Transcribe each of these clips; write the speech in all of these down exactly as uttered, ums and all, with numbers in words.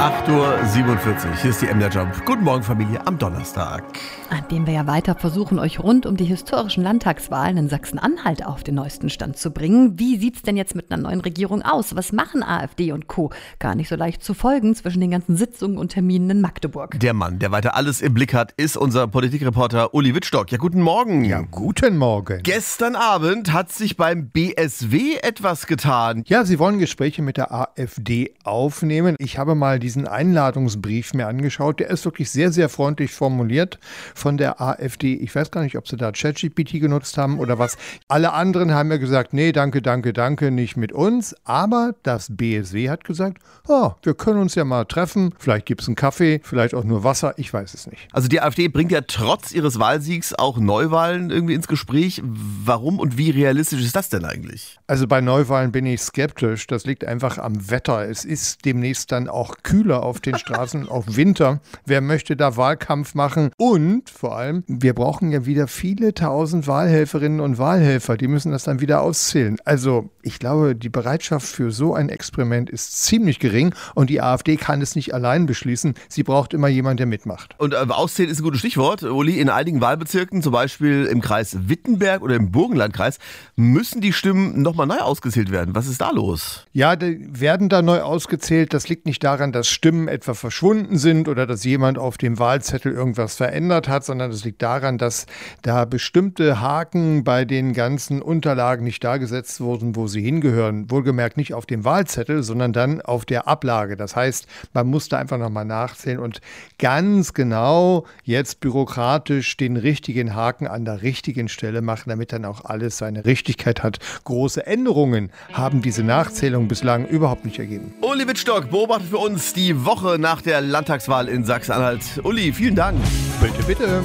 acht Uhr siebenundvierzig, hier ist die M D R Jump. Guten Morgen, Familie, am Donnerstag. An dem wir ja weiter versuchen, euch rund um die historischen Landtagswahlen in Sachsen-Anhalt auf den neuesten Stand zu bringen. Wie sieht's denn jetzt mit einer neuen Regierung aus? Was machen AfD und Co.? Gar nicht so leicht zu folgen zwischen den ganzen Sitzungen und Terminen in Magdeburg. Der Mann, der weiter alles im Blick hat, ist unser Politikreporter Uli Wittstock. Ja, guten Morgen. Ja, guten Morgen. Gestern Abend hat sich beim B S W etwas getan. Ja, sie wollen Gespräche mit der AfD aufnehmen. Ich habe mal diesen Einladungsbrief mir angeschaut. Der ist wirklich sehr, sehr freundlich formuliert von der AfD. Ich weiß gar nicht, ob sie da ChatGPT genutzt haben oder was. Alle anderen haben ja gesagt, nee, danke, danke, danke, nicht mit uns. Aber das B S W hat gesagt, oh, wir können uns ja mal treffen. Vielleicht gibt es einen Kaffee, vielleicht auch nur Wasser. Ich weiß es nicht. Also die AfD bringt ja trotz ihres Wahlsiegs auch Neuwahlen irgendwie ins Gespräch. Warum und wie realistisch ist das denn eigentlich? Also bei Neuwahlen bin ich skeptisch. Das liegt einfach am Wetter. Es ist demnächst dann auch kühler auf den Straßen, auf Winter. Wer möchte da Wahlkampf machen? Und vor allem, wir brauchen ja wieder viele tausend Wahlhelferinnen und Wahlhelfer. Die müssen das dann wieder auszählen. Also ich glaube, die Bereitschaft für so ein Experiment ist ziemlich gering und die AfD kann es nicht allein beschließen. Sie braucht immer jemanden, der mitmacht. Und äh, auszählen ist ein gutes Stichwort. Uli, in einigen Wahlbezirken, zum Beispiel im Kreis Wittenberg oder im Burgenlandkreis, müssen die Stimmen nochmal neu ausgezählt werden. Was ist da los? Ja, die werden da neu ausgezählt. Das liegt nicht daran, dass Stimmen etwa verschwunden sind oder dass jemand auf dem Wahlzettel irgendwas verändert hat, sondern es liegt daran, dass da bestimmte Haken bei den ganzen Unterlagen nicht dargesetzt wurden, wo sie hingehören. Wohlgemerkt nicht auf dem Wahlzettel, sondern dann auf der Ablage. Das heißt, man muss da einfach nochmal nachzählen und ganz genau jetzt bürokratisch den richtigen Haken an der richtigen Stelle machen, damit dann auch alles seine Richtigkeit hat. Große Änderungen haben diese Nachzählung bislang überhaupt nicht ergeben. Uli Wittstock beobachtet für uns die Woche nach der Landtagswahl in Sachsen-Anhalt. Uli, vielen Dank. Bitte, bitte.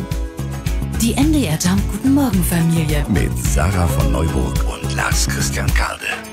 Die M D R Jump Guten Morgen Familie. Mit Sarah von Neuburg und Lars Christian Karde.